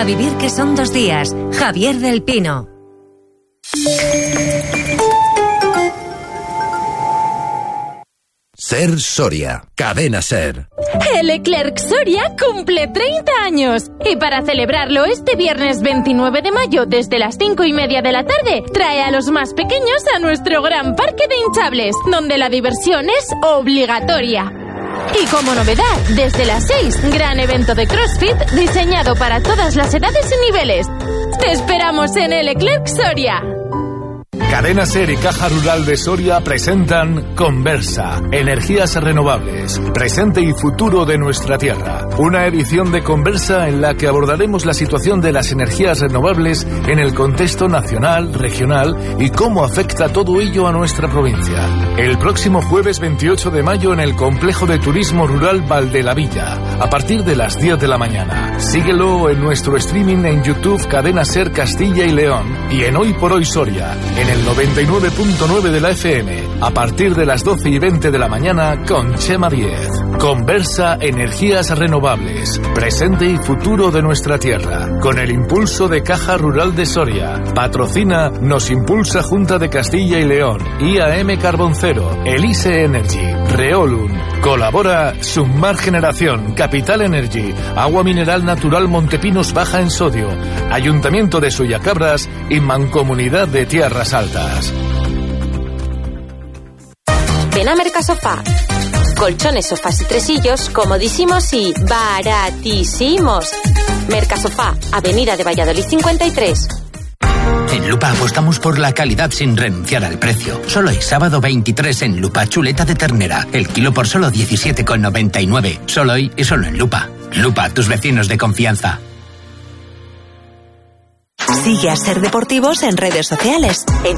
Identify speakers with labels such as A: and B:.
A: vivir que son 2 días. Javier del Pino.
B: Ser Soria, cadena Ser.
C: El Leclerc Soria cumple 30 años y para celebrarlo este viernes 29 de mayo desde las 5:30 de la tarde trae a los más pequeños a nuestro gran parque de hinchables donde la diversión es obligatoria. Y como novedad, desde las 6, gran evento de CrossFit diseñado para todas las edades y niveles. ¡Te esperamos en el Leclerc Soria!
D: Cadena Ser y Caja Rural de Soria presentan Conversa, energías renovables, presente y futuro de nuestra tierra. Una edición de Conversa en la que abordaremos la situación de las energías renovables en el contexto nacional, regional y cómo afecta todo ello a nuestra provincia. El próximo jueves 28 de mayo en el Complejo de Turismo Rural Valdelavilla, a partir de las 10 de la mañana. Síguelo en nuestro streaming en YouTube Cadena Ser Castilla y León y en Hoy por Hoy Soria, en el 99.9 de la FM, a partir de las 12:20 de la mañana con Chema Diez. Conversa Energías Renovables, presente y futuro de nuestra tierra, con el impulso de Caja Rural de Soria. Patrocina Nos Impulsa Junta de Castilla y León, IAM Carboncero, Elise Energy, Reolum. Colabora Sumar Generación, Capital Energy, Agua Mineral Natural Montepinos Baja en Sodio, Ayuntamiento de Sollacabras y Mancomunidad de Tierras Altas.
E: Ven a Mercasofá. Colchones, sofás y tresillos comodísimos y baratísimos. Mercasofá, Avenida de Valladolid 53.
F: En Lupa apostamos por la calidad sin renunciar al precio. Solo hoy, sábado 23 en Lupa, chuleta de ternera. El kilo por solo 17,99. Solo hoy y solo en Lupa. Lupa, tus vecinos de confianza.
G: Sigue a Ser Deportivos en redes sociales. En